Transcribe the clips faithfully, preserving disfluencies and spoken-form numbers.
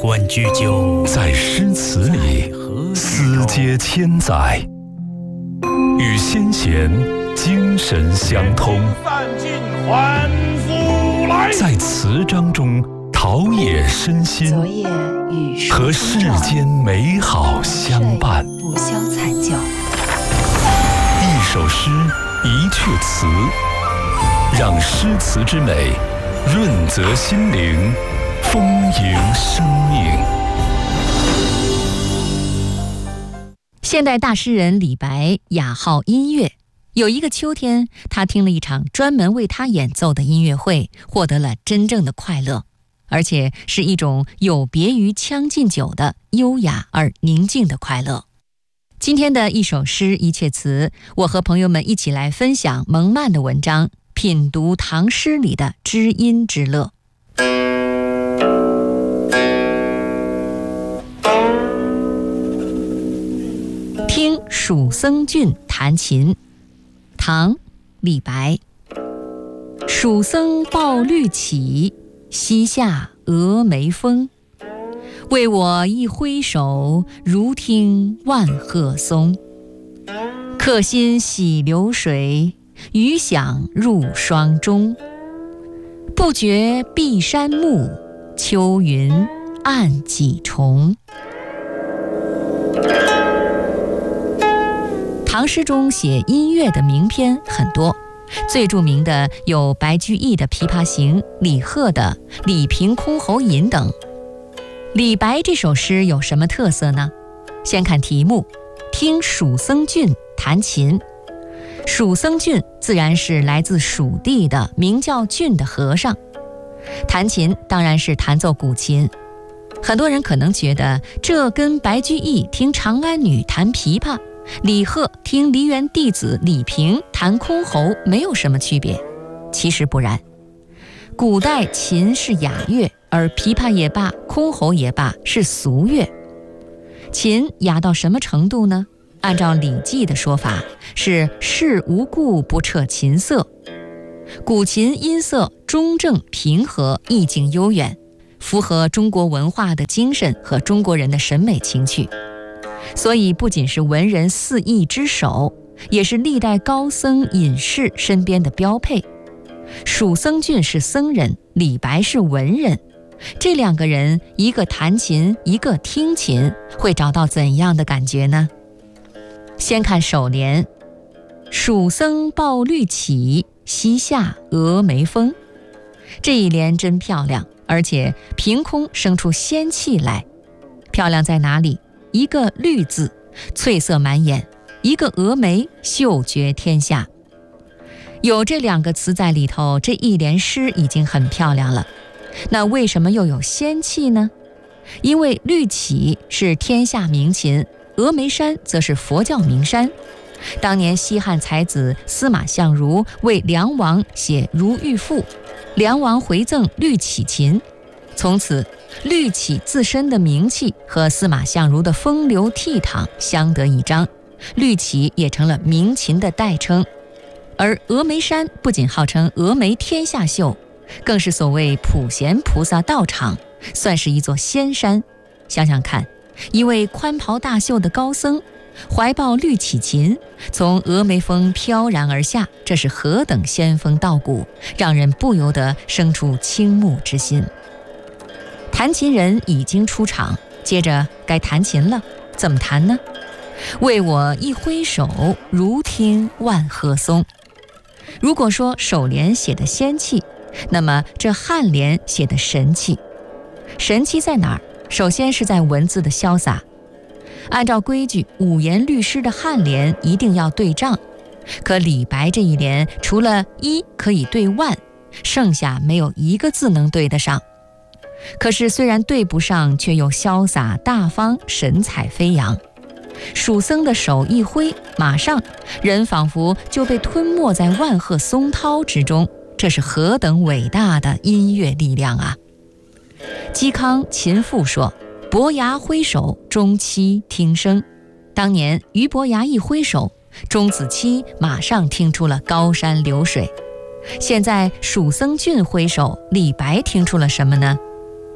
观雎鸠， 在诗词里思接千载，与先贤精神相通，在词章中陶冶身心，和世间美好相伴。 不消残旧， 一首诗，一阙词，让诗词之美润泽心灵，丰盈生命。 现代大诗人李白雅好音乐，有一个秋天，他听了一场专门为他演奏的音乐会，获得了真正的快乐，而且是一种有别于《将进酒》的优雅而宁静的快乐。今天的一首诗一阙词，我和朋友们一起来分享蒙曼的文章，品读唐诗里的知音之乐。听蜀僧俊弹琴，唐·李白。蜀僧抱绿绮，西下峨眉峰。为我一挥手，如听万壑松。客心洗流水，余响入霜钟。不觉碧山暮，秋云暗几重。唐诗中写音乐的名篇很多，最著名的有白居易的《琵琶行》、李贺的《李平箜篌引》等。李白这首诗有什么特色呢？先看题目，听蜀僧俊弹琴。蜀僧俊自然是来自蜀地的名叫俊的和尚，弹琴当然是弹奏古琴。很多人可能觉得这跟白居易听长安女弹琵琶，李贺听梨园弟子李平弹箜篌没有什么区别。其实不然，古代琴是雅乐，而琵琶也罢，箜篌也罢，是俗乐。琴雅到什么程度呢？按照《礼记》的说法，是事无故不彻琴瑟。古琴音色中正平和，意境悠远，符合中国文化的精神和中国人的审美情趣。所以不仅是文人四艺之首，也是历代高僧隐士身边的标配。蜀僧俊是僧人，李白是文人，这两个人一个弹琴，一个听琴，会找到怎样的感觉呢？先看首联，蜀僧抱绿绮，西下峨眉峰。这一联真漂亮，而且凭空生出仙气来。漂亮在哪里？一个绿字，翠色满眼；一个峨眉，秀绝天下。有这两个词在里头，这一联诗已经很漂亮了。那为什么又有仙气呢？因为绿绮是天下名琴，峨眉山则是佛教名山。当年西汉才子司马相如为梁王写《如玉赋》，梁王回赠绿绮琴，从此绿绮自身的名气和司马相如的风流倜傥相得益彰，绿绮也成了名琴的代称。而峨眉山不仅号称峨眉天下秀，更是所谓普贤菩萨道场，算是一座仙山。想想看，一位宽袍大袖的高僧怀抱绿绮琴，从峨眉峰飘然而下，这是何等仙风道骨，让人不由得生出倾慕之心。弹琴人已经出场，接着该弹琴了。怎么弹呢？为我一挥手，如听万壑松。如果说首联写的仙气，那么这颔联写的神气。神气在哪儿？首先是在文字的潇洒。按照规矩，五言律诗的颔联一定要对仗，可李白这一联除了一可以对万，剩下没有一个字能对得上。可是虽然对不上，却又潇洒大方，神采飞扬。蜀僧的手一挥，马上人仿佛就被吞没在万壑松涛之中，这是何等伟大的音乐力量啊！嵇康《琴赋》说：“伯牙挥手，钟期听声。”当年俞伯牙一挥手，钟子期马上听出了高山流水。现在蜀僧俊挥手，李白听出了什么呢？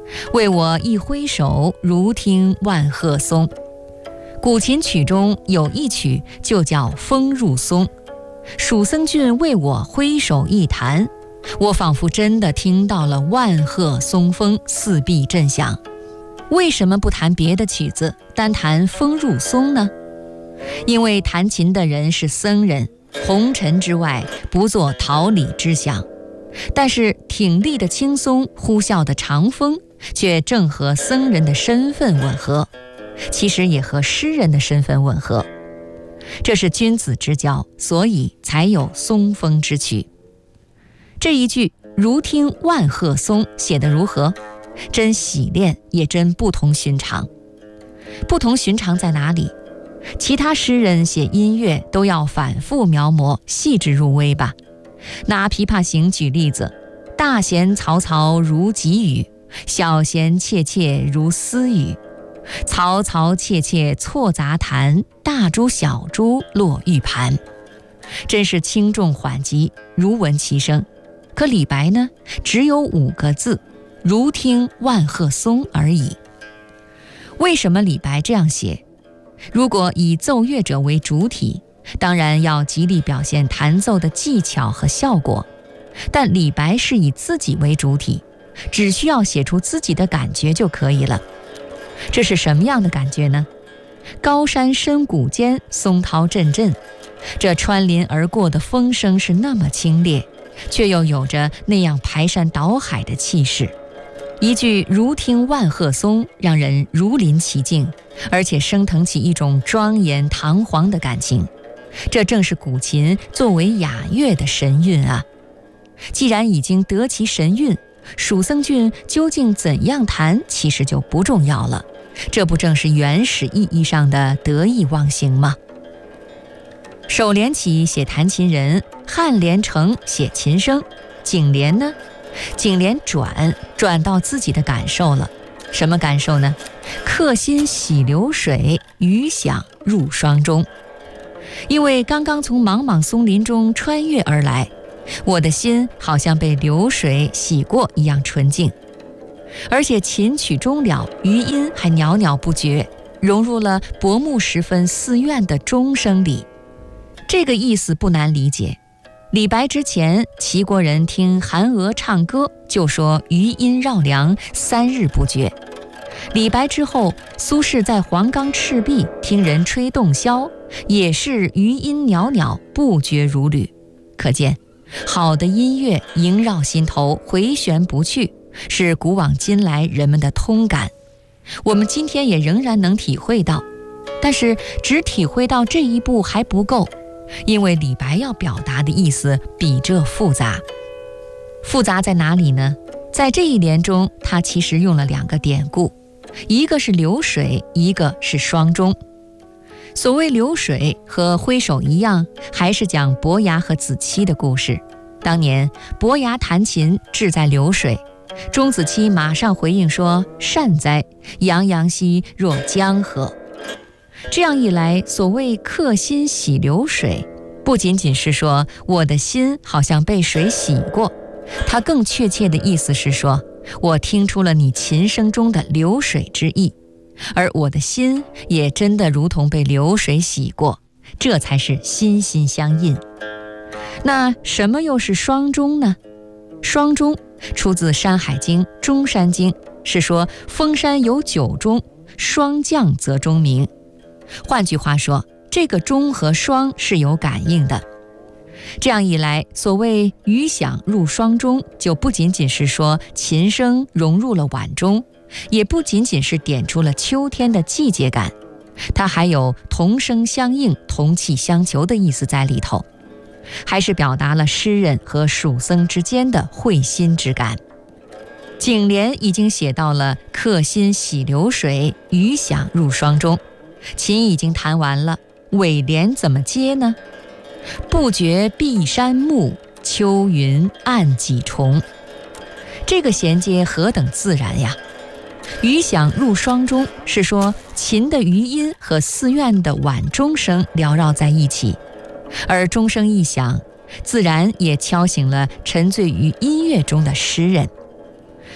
为我一挥手，如听万壑松。古琴曲中有一曲就叫《风入松》，蜀僧俊为我挥手一弹，我仿佛真的听到了万壑松风，四壁震响。为什么不弹别的曲子，单弹《风入松》呢？因为弹琴的人是僧人，红尘之外不做桃李之想，但是挺立的青松，呼啸的长风，却正和僧人的身份吻合，其实也和诗人的身份吻合。这是君子之交，所以才有松风之曲。这一句如听万壑松写得如何？真洗练，也真不同寻常。不同寻常在哪里？其他诗人写音乐都要反复描摹，细致入微吧。拿《琵琶行》举例子，大弦嘈嘈如急雨，小弦切切如私语。嘈嘈切切错杂弹，大珠小珠落玉盘。真是轻重缓急，如闻其声。可李白呢，只有五个字，如听万壑松而已。为什么李白这样写？如果以奏乐者为主体，当然要极力表现弹奏的技巧和效果，但李白是以自己为主体，只需要写出自己的感觉就可以了。这是什么样的感觉呢？高山深谷间，松涛阵阵，这穿林而过的风声是那么清冽，却又有着那样排山倒海的气势。一句如听万壑松，让人如临其境，而且升腾起一种庄严堂皇的感情。这正是古琴作为雅乐的神韵啊！既然已经得其神韵，蜀僧俊究竟怎样弹，其实就不重要了。这不正是原始意义上的得意忘形吗？首联起写弹琴人，颔联成写琴声，颈联呢？颈联转转到自己的感受了。什么感受呢？客心洗流水，余响入霜中。因为刚刚从茫茫松林中穿越而来，我的心好像被流水洗过一样纯净，而且琴曲终了，余音还袅袅不绝，融入了薄暮时分寺院的钟声里。这个意思不难理解。李白之前，齐国人听韩娥唱歌，就说余音绕梁，三日不绝。李白之后，苏轼在黄冈赤壁听人吹洞箫，也是余音袅袅，不绝如缕。可见好的音乐萦绕心头，回旋不去，是古往今来人们的通感。我们今天也仍然能体会到，但是只体会到这一步还不够，因为李白要表达的意思比这复杂。复杂在哪里呢？在这一联中，他其实用了两个典故，一个是流水，一个是霜钟。所谓流水和挥手一样，还是讲伯牙和子期的故事。当年伯牙弹琴志在流水，钟子期马上回应说：善哉，洋洋兮若江河。这样一来，所谓客心洗流水，不仅仅是说我的心好像被水洗过，它更确切的意思是说，我听出了你琴声中的流水之意，而我的心也真的如同被流水洗过，这才是心心相印。那什么又是霜钟呢？霜钟出自《山海经·中山经》，是说封山有九钟，霜降则钟鸣。换句话说，这个钟和霜是有感应的。这样一来，所谓余响入霜钟，就不仅仅是说琴声融入了晚钟，也不仅仅是点出了秋天的季节感，它还有同声相应、同气相求的意思在里头，还是表达了诗人和蜀僧之间的会心之感。颈联已经写到了客心洗流水，余响入霜钟，琴已经弹完了，尾联怎么接呢？不觉碧山暮，秋云暗几重。这个衔接何等自然呀！余响入霜钟是说琴的余音和寺院的晚钟声缭绕在一起，而钟声一响，自然也敲醒了沉醉于音乐中的诗人。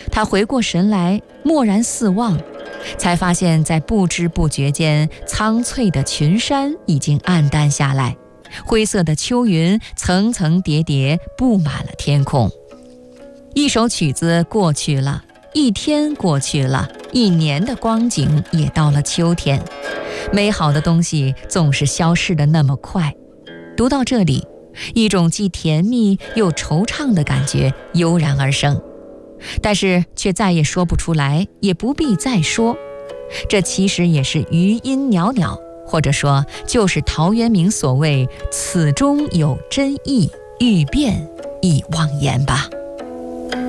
他回过神来，蓦然四望，才发现在不知不觉间，苍翠的群山已经暗淡下来，灰色的秋云层层叠叠布满了天空。一首曲子过去了，一天过去了，一年的光景也到了秋天。美好的东西总是消逝得那么快。读到这里，一种既甜蜜又惆怅的感觉油然而生，但是却再也说不出来，也不必再说。这其实也是余音袅袅，或者说就是陶渊明所谓此中有真意，欲辨亦忘言吧。